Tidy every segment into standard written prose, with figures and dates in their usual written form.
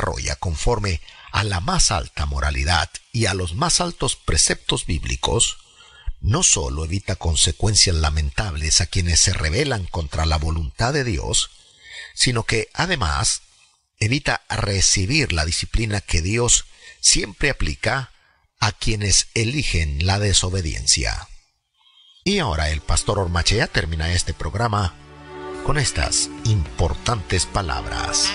desarrolla conforme a la más alta moralidad y a los más altos preceptos bíblicos, no solo evita consecuencias lamentables a quienes se rebelan contra la voluntad de Dios, sino que además evita recibir la disciplina que Dios siempre aplica a quienes eligen la desobediencia. Y ahora el pastor Ormachea termina este programa con estas importantes palabras.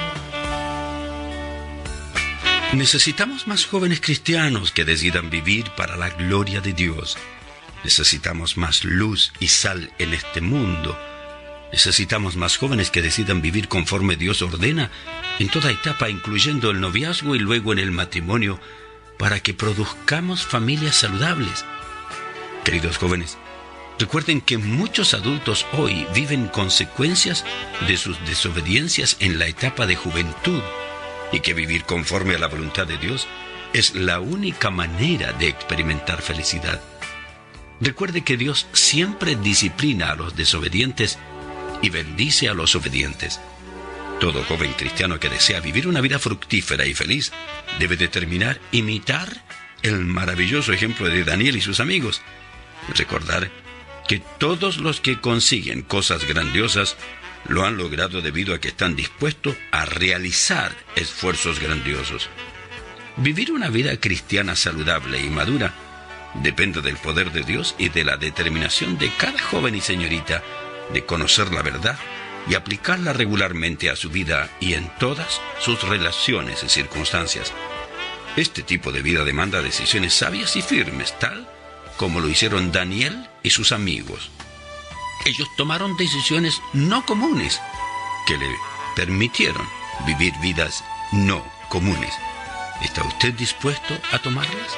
Necesitamos más jóvenes cristianos que decidan vivir para la gloria de Dios. Necesitamos más luz y sal en este mundo. Necesitamos más jóvenes que decidan vivir conforme Dios ordena en toda etapa, incluyendo el noviazgo y luego en el matrimonio, para que produzcamos familias saludables. Queridos jóvenes, recuerden que muchos adultos hoy viven consecuencias de sus desobediencias en la etapa de juventud, y que vivir conforme a la voluntad de Dios es la única manera de experimentar felicidad. Recuerde que Dios siempre disciplina a los desobedientes y bendice a los obedientes. Todo joven cristiano que desea vivir una vida fructífera y feliz debe determinar imitar el maravilloso ejemplo de Daniel y sus amigos. Recordar que todos los que consiguen cosas grandiosas lo han logrado debido a que están dispuestos a realizar esfuerzos grandiosos. Vivir una vida cristiana saludable y madura depende del poder de Dios y de la determinación de cada joven y señorita de conocer la verdad y aplicarla regularmente a su vida y en todas sus relaciones y circunstancias. Este tipo de vida demanda decisiones sabias y firmes, tal como lo hicieron Daniel y sus amigos. Ellos tomaron decisiones no comunes que le permitieron vivir vidas no comunes. ¿Está usted dispuesto a tomarlas?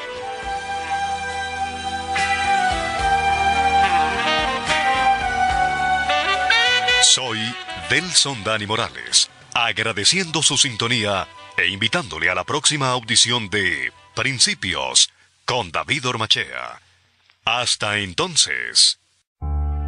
Soy Delson Dani Morales, agradeciendo su sintonía e invitándole a la próxima audición de Principios con David Ormachea. Hasta entonces.